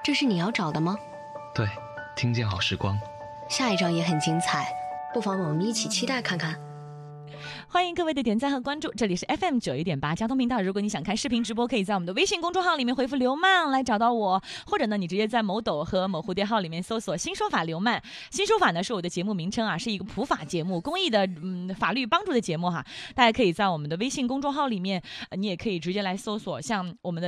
这是你要找的吗？ 对，听见好时光。 下一章也很精彩，不妨我们一起期待看看。 欢迎各位的点赞和关注，这里是 FM91.8 交通频道。如果你想看视频直播，可以在我们的微信公众号里面回复刘曼来找到我，或者呢，你直接在某抖和某蝴蝶号里面搜索新说法刘曼。新说法呢是我的节目名称啊，是一个普法节目，公益的法律帮助的节目哈。大家可以在我们的微信公众号里面，你也可以直接来搜索，像我们的